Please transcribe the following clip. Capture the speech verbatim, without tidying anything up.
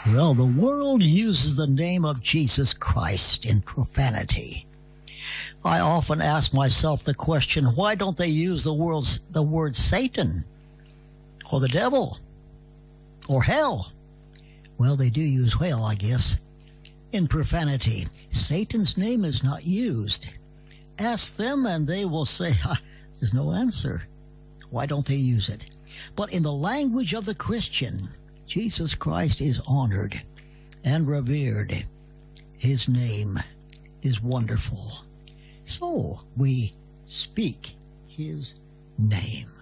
Well, the world uses the name of Jesus Christ in profanity. I often ask myself the question, why don't they use the, world's, the word Satan or the devil or hell? Well, they do use hell, I guess, in profanity. Satan's name is not used. Ask them and they will say, ah, there's no answer. Why don't they use it? But in the language of the Christian, Jesus Christ is honored and revered. His name is wonderful. So we speak his name.